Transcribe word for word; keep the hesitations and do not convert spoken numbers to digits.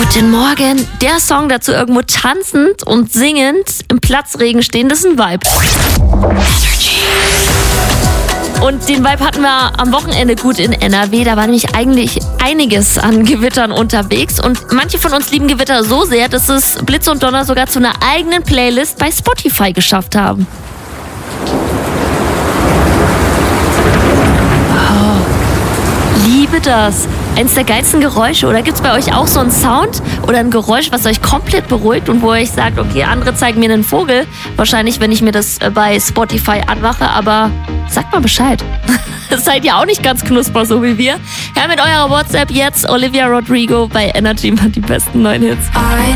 Guten Morgen. Der Song dazu irgendwo tanzend und singend im Platzregen stehen, das ist ein Vibe. Und den Vibe hatten wir am Wochenende gut in N R W. Da war nämlich eigentlich einiges an Gewittern unterwegs. Und manche von uns lieben Gewitter so sehr, dass es Blitz und Donner sogar zu einer eigenen Playlist bei Spotify geschafft haben. Oh, liebe das. Eins der geilsten Geräusche. Oder gibt es bei euch auch so einen Sound oder ein Geräusch, was euch komplett beruhigt und wo ihr euch sagt, okay, andere zeigen mir einen Vogel. Wahrscheinlich, wenn ich mir das bei Spotify anmache, aber sagt mal Bescheid. Seid ihr auch nicht ganz knusper, so wie wir? Ja, mit eurer WhatsApp jetzt Olivia Rodrigo bei Energy, die besten neuen Hits.